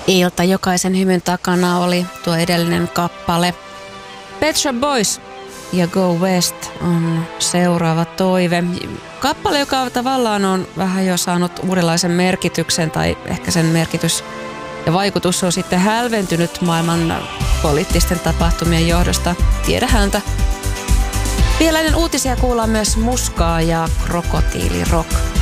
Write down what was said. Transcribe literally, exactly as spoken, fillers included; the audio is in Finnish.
Ilta jokaisen hymyn takana oli tuo edellinen kappale. Pet Shop Boys ja Go West on seuraava toive. Kappale, joka tavallaan on vähän jo saanut uudenlaisen merkityksen, tai ehkä sen merkitys ja vaikutus on sitten hälventynyt maailman poliittisten tapahtumien johdosta. Tiedä häntä. Vielä ennen uutisia kuullaan myös Muskaa ja Krokotiili Rock.